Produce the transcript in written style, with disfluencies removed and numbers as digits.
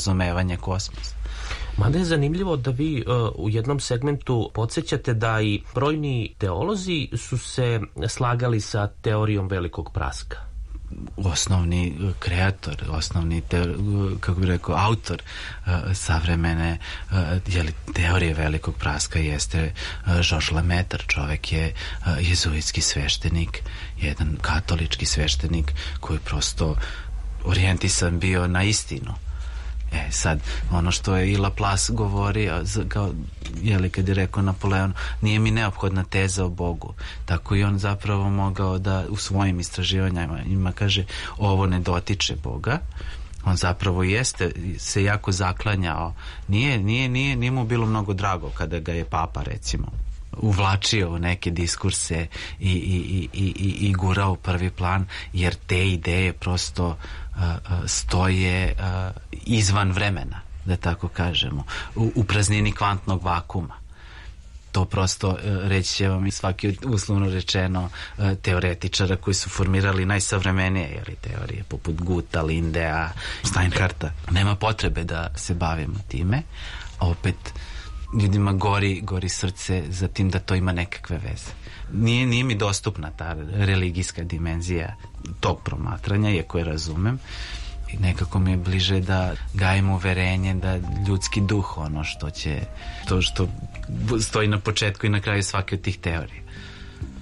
razumevanje kosmosa. Mada je zanimljivo da vi u jednom segmentu podsjećate da i brojni teolozi su se slagali sa teorijom velikog praska. Osnovni kreator, osnovni kako bih rekao, autor savremene teorije velikog praska jeste Georges Lemaitre. Čovek je jezuitski sveštenik, jedan katolički sveštenik koji prosto orijentisan bio na istinu. Sad, ono što je i Laplace govorio, kad je rekao Napoleon, nije mi neophodna teza o Bogu. Tako i on zapravo mogao da u svojim istraživanjima kaže, ovo ne dotiče Boga. On zapravo se jako zaklanjao. Nije mu bilo mnogo drago kada ga je papa, recimo, uvlačio u neke diskurse i gurao u prvi plan, jer te ideje prosto stoje izvan vremena, da tako kažemo, u praznini kvantnog vakuma. To prosto reći će vam i svaki uslovno rečeno teoretičara koji su formirali najsavremenije teorije poput Guta, Lindea, Steinharta. Nema potrebe da se bavimo time, a opet ljudima gori srce za tim da to ima nekakve veze. Nije mi dostupna ta religijska dimenzija tog promatranja, iako je razumem. I nekako mi je bliže da gajimo uverenje da ljudski duh, ono što stoji na početku i na kraju svake od tih teorija.